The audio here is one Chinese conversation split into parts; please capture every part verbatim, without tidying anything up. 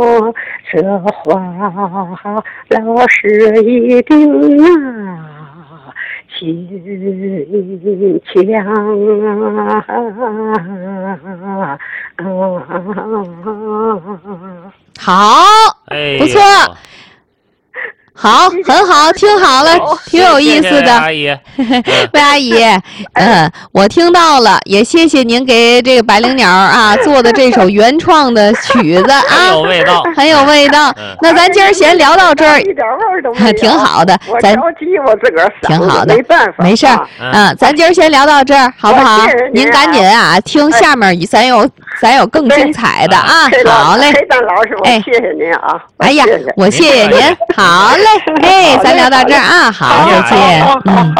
这话老师一定啊坚强啊！ 好，不错。好，很好，听好了，挺有意思的。谢谢阿姨， 魏阿姨，嗯，我听到了，也谢谢您给这个白灵鸟啊做的这首原创的曲子啊， 很有味道， 很有味道。那咱今儿先聊到这儿， 一点味儿都没有。 挺好的，咱着急我自个儿挺好的， 没办法， 没事儿。嗯，咱今儿先聊到这儿，好不好？您赶紧啊，听下面咱有咱有更精彩的啊。好嘞， 黑蛋老师，我谢谢您啊。 哎呀，我谢谢您，好嘞。哎，咱聊到这儿啊，好，再见。嗯，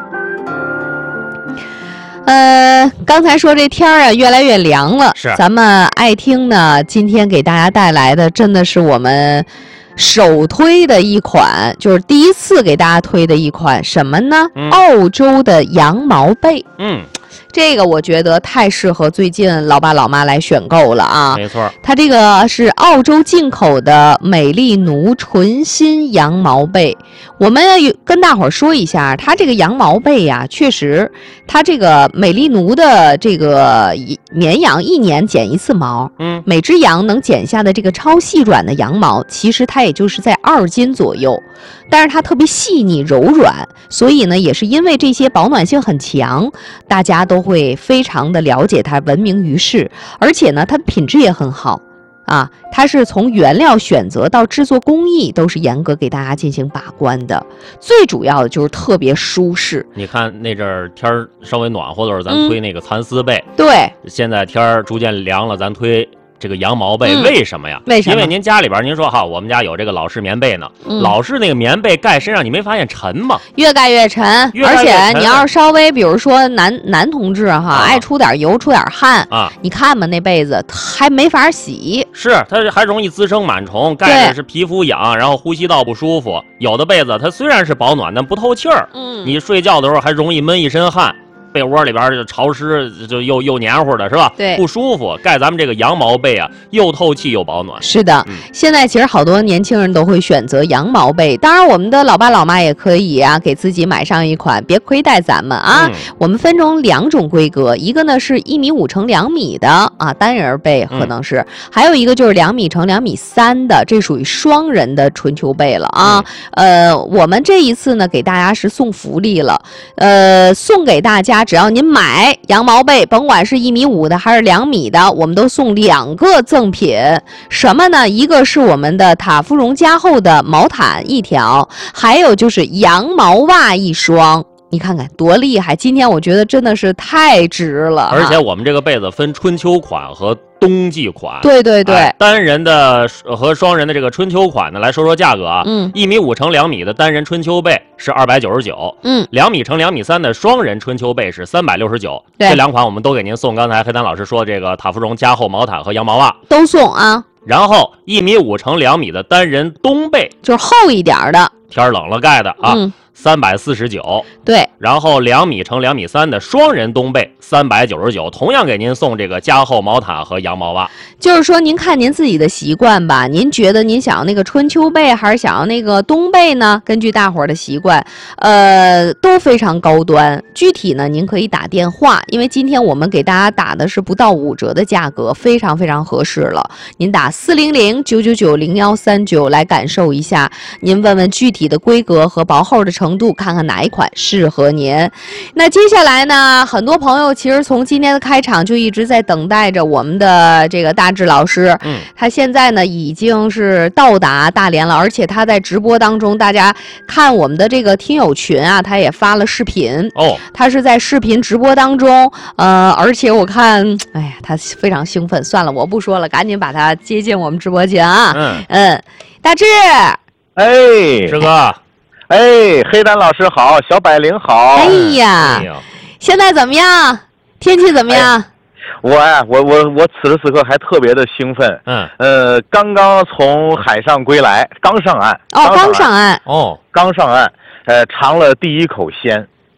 呃，刚才说这天儿啊越来越凉了， 是咱们爱听呢，今天给大家带来的真的是我们首推的一款，就是第一次给大家推的一款什么呢？嗯、澳洲的羊毛被。 嗯。 这个我觉得太适合最近老爸老妈来选购了啊！ 没错， 它这个是澳洲进口的美丽奴纯新羊毛被。我们跟大伙儿说一下，它这个羊毛被呀、啊，确实，它这个美丽奴的这个绵羊一年剪一次毛， 嗯， 每只羊能剪下的这个超细软的羊毛，其实它也就是在二斤左右，但是它特别细腻柔软，所以呢，也是因为这些保暖性很强，大家都会非常的了解它，闻名于世，而且呢，它的品质也很好啊。它是从原料选择到制作工艺都是严格给大家进行把关的，最主要的就是特别舒适。 你看那阵儿天儿稍微暖和的时候，咱推那个蚕丝被， 嗯、对， 现在天儿逐渐凉了，咱推这个羊毛被， 嗯、 为什么呀？ 为什么？ 因为您家里边，您说哈，我们家有这个老式棉被呢， 嗯、 老式那个棉被盖身上，你没发现沉吗？ 越盖越沉， 越盖越沉， 而且你要是稍微，比如说男男同志哈，啊、爱出点油、出点汗啊， 你看吧，那被子还没法洗， 是它还容易滋生螨虫，盖着是皮肤痒，然后呼吸道不舒服。有的被子它虽然是保暖，但不透气儿， 嗯， 你睡觉的时候还容易闷一身汗。被窝里边就潮湿，就又又黏糊的，是吧？ 对， 不舒服。盖咱们这个羊毛被啊，又透气又保暖。 是的，嗯、现在其实好多年轻人都会选择羊毛被，当然我们的老爸老妈也可以啊，给自己买上一款，别亏待咱们啊。嗯、我们分成两种规格，一个呢是一米五乘两米的啊单人被，可能是，嗯、还有一个就是两米乘两米三的，这属于双人的春秋被了啊。嗯、呃，我们这一次呢给大家是送福利了，呃，送给大家。只要您买羊毛被，甭管是一米五的还是两米的，我们都送两个赠品。什么呢？一个是我们的塔芙蓉加厚的毛毯一条，还有就是羊毛袜一双。你看看多厉害！今天我觉得真的是太值了。 而且我们这个被子分春秋款和冬季款， 对对对， 哎、单人的和双人的这个春秋款呢，来说说价格啊。 嗯， 一米五乘两米的单人春秋被是二百九十九， 嗯， 两米乘两米三的双人春秋被是三百六十九。这两款我们都给您送。刚才黑丹老师说这个塔芙蓉加厚毛毯和羊毛袜都送啊。 然后一米五乘两米的单人冬被， 就是厚一点的， 天冷了盖的啊。嗯，三百四十九， 对， 然后两米乘两米三的双人冬被三百九十九，同样给您送这个加厚毛毯和羊毛袜。 就是说，您看您自己的习惯吧，您觉得您想要那个春秋被还是想要那个冬被呢？根据大伙儿的习惯，呃，都非常高端。具体呢，您可以打电话，因为今天我们给大家打的是不到五折的价格，非常非常合适了。您打四零零九九九零幺三九来感受一下，您问问具体的规格和薄厚的程度，看看哪一款适合您。那接下来呢，很多朋友其实从今天的开场就一直在等待着我们的这个大志老师， 嗯， 他现在呢已经是到达大连了，而且他在直播当中，大家看我们的这个听友群啊，他也发了视频哦， 他是在视频直播当中，呃，而且我看，哎呀，他非常兴奋。算了，我不说了，赶紧把他接进我们直播间啊。 嗯嗯，大志， 哎， 志哥， 哎，黑丹老师好，小百灵好。 哎呀， 哎现在怎么样？天气怎么样？ 哎我呀、啊，我我我此时此刻还特别的兴奋。 嗯， 呃，刚刚从海上归来，刚上岸。 哦，刚上岸。 哦， 刚上岸，呃，尝了第一口鲜。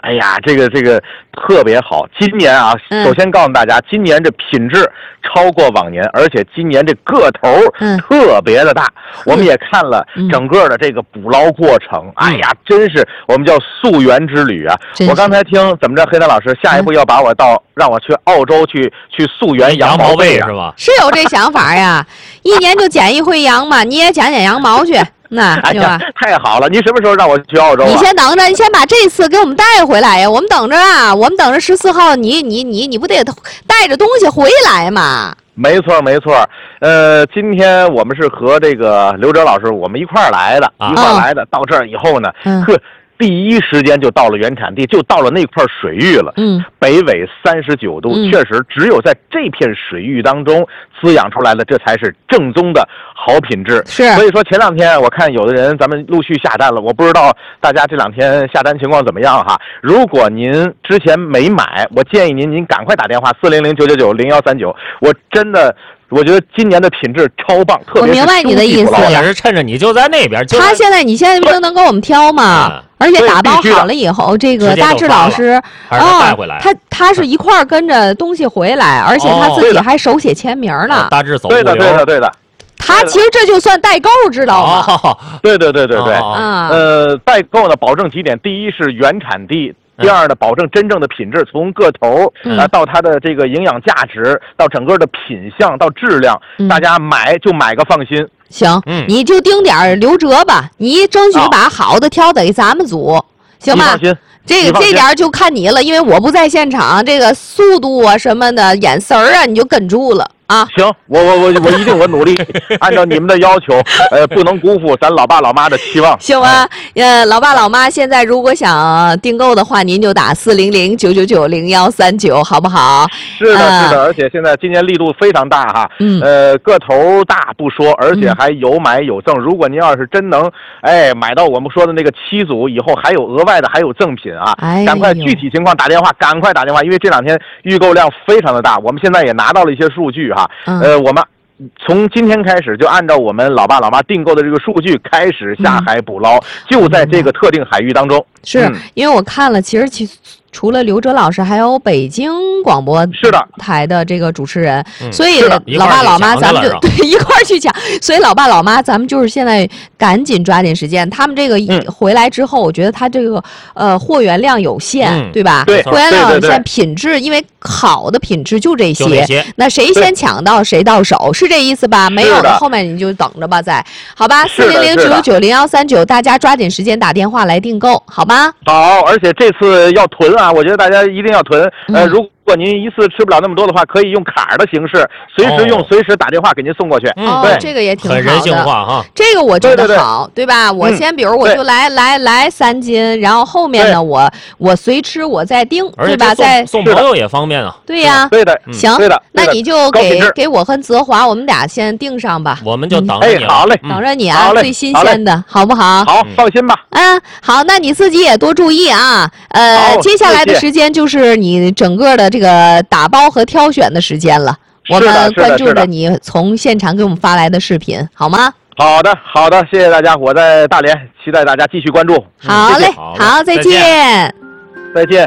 哎呀，这个这个特别好。今年啊， 嗯、 首先告诉大家，今年这品质超过往年，而且今年这个头特别的大。嗯、我们也看了整个的这个捕捞过程，嗯、哎呀，真是我们叫溯源之旅啊！我刚才听怎么着，黑丹老师下一步要把我到、嗯、让我去澳洲去去溯源羊毛贝是吧？ 是有这想法呀，一年就剪一回羊嘛，你也剪剪羊毛去。那哎呀，太好了！你什么时候让我去澳洲啊？ 你先等着，你先把这次给我们带回来呀！我们等着啊，我们等着十四号，你你你你不得带着东西回来吗？ 没错没错，呃，今天我们是和这个刘哲老师我们一块儿来的，啊、一块儿来的。到这儿以后呢， 嗯、 呵。第一时间就到了原产地，就到了那块水域了。 嗯， 北纬三十九度， 嗯、 确实只有在这片水域当中滋养出来的，这才是正宗的好品质。 是， 所以说前两天我看有的人咱们陆续下单了，我不知道大家这两天下单情况怎么样哈。如果您之前没买，我建议您您赶快打电话四零零九九九零幺三九，我真的。我觉得今年的品质超棒，特别是我明白你的意思， 也是趁着你就在那边。 他现在你现在不能跟我们挑吗？ 嗯、 而且打包好了以后，这个大志老师啊， 他他是一块儿跟着东西回来，而且他自己还手写签名呢。 大志走对的，对的，对的。 他其实这就算代购，知道吗？ 哦、 对对对对对。 啊， 呃，代购呢，保证几点：第一是原产地。第二呢，保证真正的品质，从个头啊到它的这个营养价值，到整个的品相，到质量， 嗯、 大家买就买个放心。 行， 嗯、 你就盯点刘哲吧，你争取把好的挑给咱们组，啊、行吧？ 放心。 这个这点就看你了，因为我不在现场，这个速度啊什么的，眼神儿啊，你就跟住了啊。 行，我我我我一定我努力，按照你们的要求，呃，不能辜负咱老爸老妈的期望。 行吧，呃，老爸老妈现在如果想订购的话，您就打四零零九九九零幺三九，好不好？ 是的，是的，而且现在今年力度非常大哈， 嗯， 呃，个头大不说，而且还有买有赠。如果您要是真能，哎，买到我们说的那个七组以后，还有额外的还有赠品啊， 哎、 赶快具体情况打电话，赶快打电话，因为这两天预购量非常的大，我们现在也拿到了一些数据哈， 嗯、 呃，我们。从今天开始，就按照我们老爸老妈订购的这个数据开始下海捕捞，嗯、就在这个特定海域当中。 是、嗯、因为我看了，其实其除了刘哲老师，还有北京广播是的台的这个主持人， 嗯、 所以老爸老妈咱们就对一块儿去抢。所以老爸老妈，咱们就是现在赶紧抓紧时间。他们这个回来之后，我觉得他这个呃货源量有限， 嗯、 对吧？ 对， 货源量有限， 对对对品质因为好的品质就这些， 就这些那谁先抢到谁到手，是这意思吧？没有的后面你就等着吧，再好吧。四零零九九九零幺三九，大家抓紧时间打电话来订购，好吗？ 好，而且这次要囤啊，我觉得大家一定要囤。呃，如如果您一次吃不了那么多的话，可以用卡的形式，随时用， 哦、 随时打电话给您送过去。 哦， 对， 这个也挺好的， 很人性化哈。 这个我觉得好， 对对吧？我先比如我就来来来三斤，然后后面呢，我我随吃我再订，对吧？再送朋友也方便啊。 对呀， 对的， 行， 对的， 那你就给给我和泽华，我们俩先订上吧。 我们就等着你， 好嘞， 等着你啊，最新鲜的，好不好？ 好，放心吧。 嗯，好，那你自己也多注意啊。呃，接下来的时间就是你整个的这个打包和挑选的时间了。我们关注着你从现场给我们发来的视频，好吗？ 好的，好的，谢谢大家，我在大连，期待大家继续关注。 好嘞，好，再见， 再见。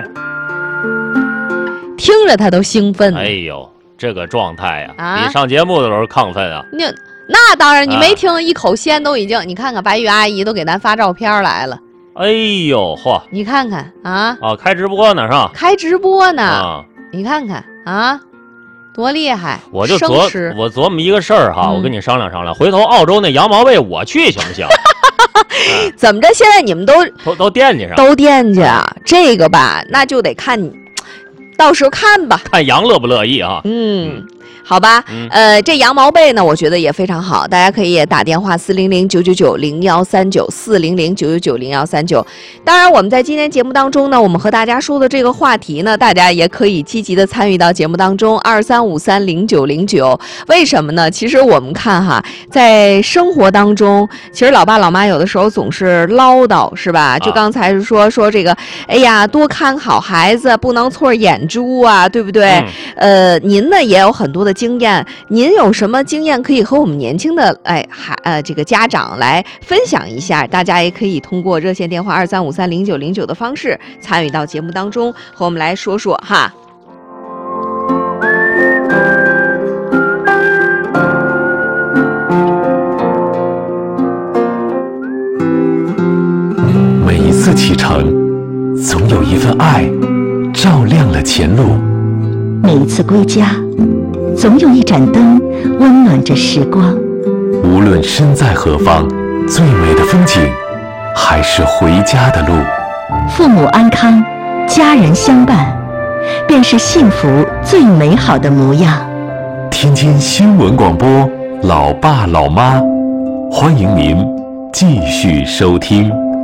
听着他都兴奋。 哎呦，这个状态呀， 啊、 比上节目的时候亢奋啊。 那那当然，你没听，一口鲜都已经，你看看白玉阿姨都给咱发照片来了。 哎呦嚯！ 你看看啊！ 啊，开直播呢是吧？ 开直播呢， 啊、 你看看啊，多厉害！ 我就琢我琢磨一个事儿哈， 嗯、 我跟你商量商量，回头澳洲那羊毛贝我去行不行？ 嗯、怎么着？现在你们都都都惦记上， 都惦记这个吧？那就得看你，到时候看吧， 看羊乐不乐意啊？ 嗯。嗯好吧， 嗯、 呃，这羊毛被呢，我觉得也非常好，大家可以打电话四零零九九九零幺三九四零零九九九零幺三九。当然，我们在今天节目当中呢，我们和大家说的这个话题呢，大家也可以积极的参与到节目当中，二三五三零九零九。为什么呢？其实我们看哈，在生活当中，其实老爸老妈有的时候总是唠叨，是吧？就刚才说说这个，哎呀，多看好孩子，不能错眼珠啊，对不对？ 嗯、 呃，您呢也有很多。 多的经验，您有什么经验可以和我们年轻的哎孩呃这个家长来分享一下？大家也可以通过热线电话二三五三零九零九的方式参与到节目当中，和我们来说说哈。 每一次启程，总有一份爱照亮了前路。 每一次归家，总有一盏灯温暖着时光。 无论身在何方，最美的风景还是回家的路。 父母安康，家人相伴，便是幸福最美好的模样。 听听新闻广播，老爸老妈，欢迎您继续收听。